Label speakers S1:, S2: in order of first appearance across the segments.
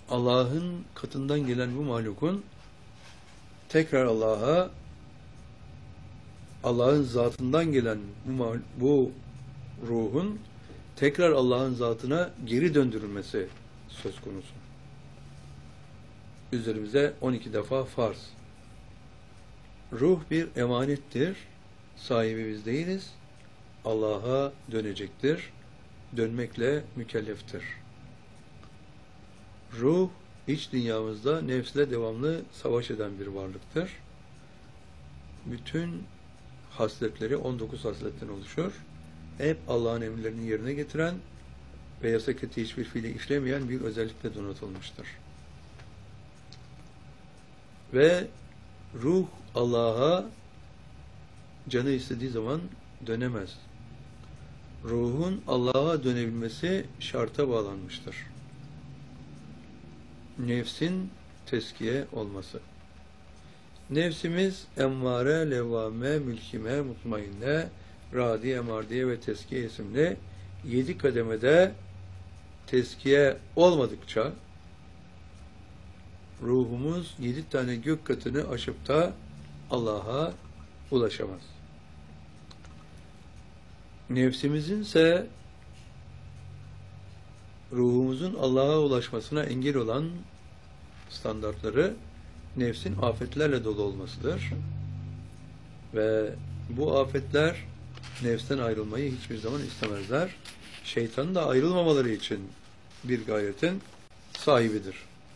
S1: Allah'ın katından gelen bu mahlukun tekrar Allah'ın zatından gelen bu ruhun tekrar Allah'ın zatına geri döndürülmesi söz konusu. Üzerimize 12 defa farz. Ruh bir emanettir. Sahibi biz değiliz. Allah'a dönecektir. Dönmekle mükelleftir. Ruh, iç dünyamızda nefsle devamlı savaş eden bir varlıktır. Bütün hasletleri 19 hasletten oluşur. Hep Allah'ın emirlerini yerine getiren ve yasak ettiği hiçbir fiili işlemeyen bir özellikle donatılmıştır. Ve ruh Allah'a canı istediği zaman dönemez. Ruhun Allah'a dönebilmesi şarta bağlanmıştır. Nefsin teskiye olması. Nefsimiz emmare, levvame, mülkime, mutmainne, radiye, mardiye ve teskiye isimli 7 kademede teskiye olmadıkça ruhumuz 7 tane gök katını aşıp da Allah'a ulaşamaz. Nefsimizin ise ruhumuzun Allah'a ulaşmasına engel olan standartları nefsin afetlerle dolu olmasıdır. Ve bu afetler nefsten ayrılmayı hiçbir zaman istemezler. Şeytanın da ayrılmamaları için bir gayretin sahibidir.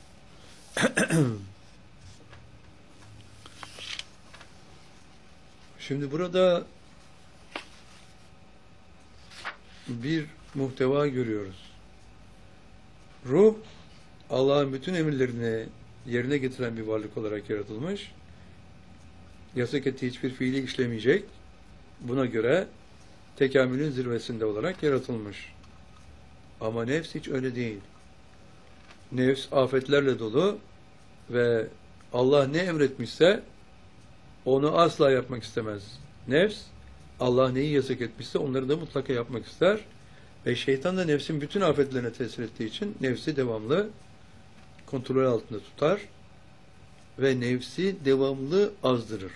S1: Şimdi burada bir muhteva görüyoruz. Ruh, Allah'ın bütün emirlerini yerine getiren bir varlık olarak yaratılmış. Yasak ettiği hiçbir fiili işlemeyecek. Buna göre tekamülün zirvesinde olarak yaratılmış. Ama nefs hiç öyle değil. Nefs afetlerle dolu ve Allah ne emretmişse onu asla yapmak istemez. Nefs, Allah neyi yasak etmişse onları da mutlaka yapmak ister. Ve şeytan da nefsin bütün afetlerine tesir ettiği için nefsi devamlı kontrol altında tutar ve nefsi devamlı azdırır.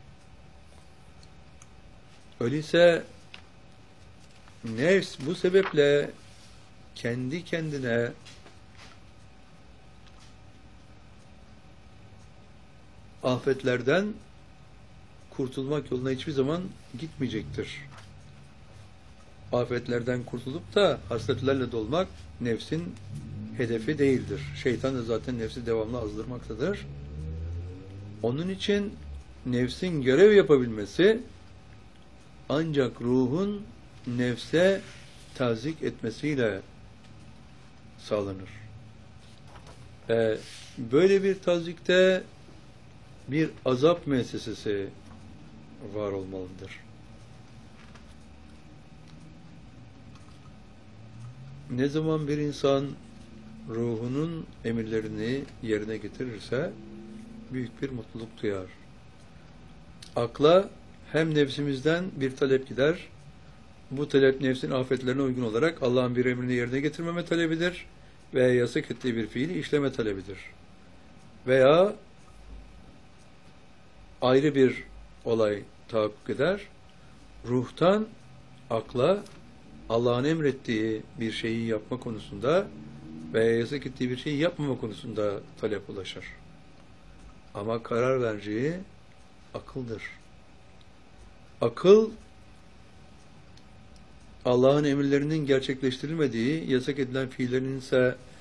S1: Öyleyse nefs bu sebeple kendi kendine afetlerden kurtulmak yoluna hiçbir zaman gitmeyecektir. Afetlerden kurtulup da hasletlerle dolmak nefsin hedefi değildir. Şeytan da zaten nefsi devamlı azdırmaktadır. Onun için nefsin görev yapabilmesi ancak ruhun nefse tazik etmesiyle sağlanır. Böyle bir tazikte bir azap müessesesi var olmalıdır. Ne zaman bir insan ruhunun emirlerini yerine getirirse büyük bir mutluluk duyar. Akla hem nefsimizden bir talep gider. Bu talep nefsin afetlerine uygun olarak Allah'ın bir emrini yerine getirmeme talebidir veya yasak ettiği bir fiili işleme talebidir. Veya ayrı bir olay tahakkuk eder. Ruhtan akla Allah'ın emrettiği bir şeyi yapma konusunda veya yasak ettiği bir şeyi yapmama konusunda talep ulaşır. Ama karar vereceği akıldır. Akıl, Allah'ın emirlerinin gerçekleştirilmediği, yasak edilen fiillerinin ise